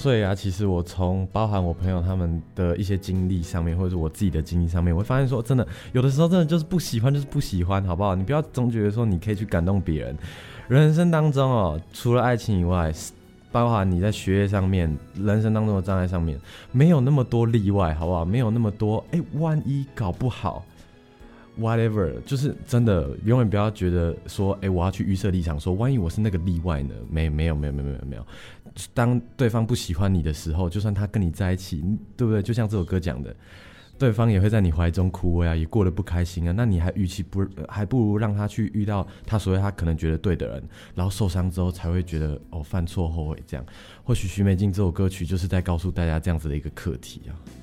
所以啊，其实我从包含我朋友他们的一些经历上面，或者是我自己的经历上面，我会发现说，真的有的时候真的就是不喜欢，就是不喜欢，好不好？你不要总觉得说你可以去感动别人。人生当中哦，除了爱情以外，包含你在学业上面、人生当中的障碍上面，没有那么多例外，好不好？没有那么多，万一搞不好。whatever， 就是真的，永远不要觉得说，我要去预设立场，说万一我是那个例外呢？没有。当对方不喜欢你的时候，就算他跟你在一起，对不对？就像这首歌讲的，对方也会在你怀中枯萎啊，也过得不开心啊。那你还不如让他去遇到他所谓他可能觉得对的人，然后受伤之后才会觉得犯错后悔这样。或许许美静这首歌曲就是在告诉大家这样子的一个课题啊。